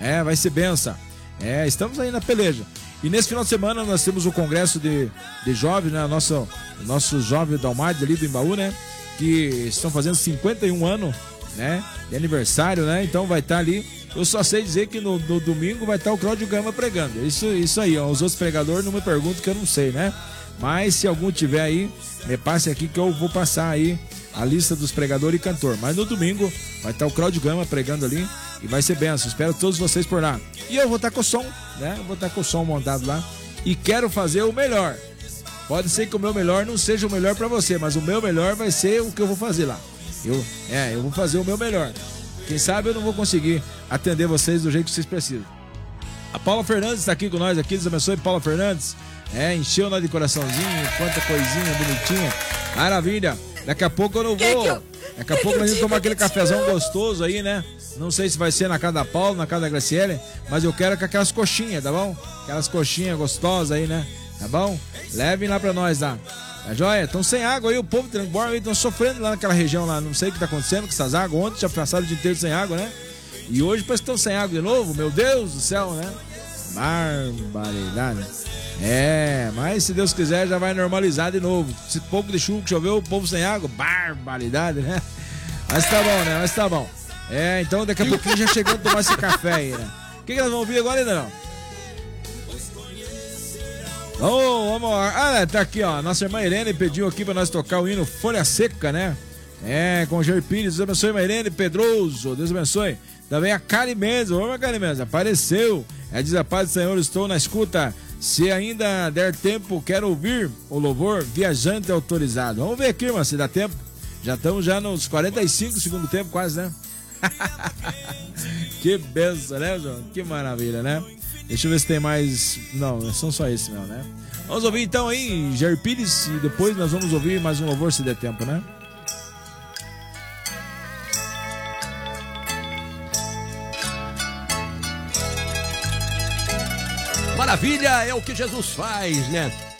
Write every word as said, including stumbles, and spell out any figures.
É, vai ser benção. É, estamos aí na peleja. E nesse final de semana nós temos o congresso de, de jovens, né? Nosso, nosso jovem da Almada ali do Embaú, né? Que estão fazendo cinquenta e um anos, né? De aniversário, né? Então vai estar ali. Eu só sei dizer que no, no domingo vai estar o Cláudio Gama pregando. Isso, isso aí, ó. Os outros pregadores não me perguntam que eu não sei, né? Mas se algum tiver aí, me passe aqui que eu vou passar aí a lista dos pregadores e cantor. Mas no domingo vai estar o Cláudio Gama pregando ali e vai ser benção. Espero todos vocês por lá. E eu vou estar com o som, né? Eu vou estar com o som montado lá e quero fazer o melhor. Pode ser que o meu melhor não seja o melhor pra você, mas o meu melhor vai ser o que eu vou fazer lá. Eu, é, eu vou fazer o meu melhor. Quem sabe eu não vou conseguir atender vocês do jeito que vocês precisam. A Paula Fernandes está aqui com nós, aqui, Deus abençoe, Paula Fernandes. É, encheu nós de coraçãozinho, quanta coisinha bonitinha. Maravilha. Daqui a pouco eu não vou. Daqui a pouco nós vamos tomar aquele cafezão gostoso aí, né? Não sei se vai ser na casa da Paula, na casa da Graciele, mas eu quero com aquelas coxinhas, tá bom? Aquelas coxinhas gostosas aí, né? Tá bom? Levem lá pra nós lá. Tá joia? Estão sem água aí, o povo de Trangborn estão sofrendo lá naquela região lá. Não sei o que tá acontecendo com essas águas. Ontem já passaram o dia inteiro sem água, né? E hoje parece que estão sem água de novo. Meu Deus do céu, né? Barbaridade. É, mas se Deus quiser já vai normalizar de novo. Se pouco de chuva que choveu, o povo sem água. Barbaridade, né? Mas tá bom, né? Mas tá bom. É, então daqui a pouquinho já chegando a tomar esse café aí, né? O que, que nós vamos ouvir agora ainda não? Oh, vamos lá. Ah, tá aqui, ó. Nossa irmã Irene pediu aqui pra nós tocar o hino Folha Seca, né? É, com o Jair Pires. Deus abençoe, irmã Irene Pedroso. Deus abençoe. Também a Cari Mendes. Ô, Cari Mendes, apareceu. É, diz a paz do Senhor, estou na escuta. Se ainda der tempo, quero ouvir o louvor Viajante Autorizado. Vamos ver aqui, irmã, se dá tempo. Já estamos já nos quarenta e cinco segundo tempo, quase, né? Que benção, né, João? Que maravilha, né? Deixa eu ver se tem mais. Não, são só esses mesmo, né? Vamos ouvir então aí, Jair Pires, e depois nós vamos ouvir mais um louvor se der tempo, né? Maravilha, é o que Jesus faz, né?